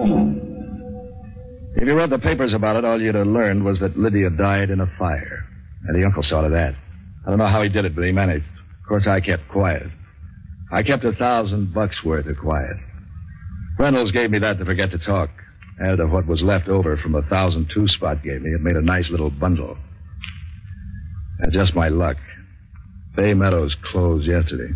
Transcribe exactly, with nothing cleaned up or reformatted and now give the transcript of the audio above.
If you read the papers about it, all you'd have learned was that Lydia died in a fire. And the uncle saw to that. I don't know how he did it, but he managed. Of course, I kept quiet. I kept a thousand bucks worth of quiet. Reynolds gave me that to forget to talk. Added of what was left over from the thousand two Spot gave me. It made a nice little bundle. And just my luck. Bay Meadows closed yesterday.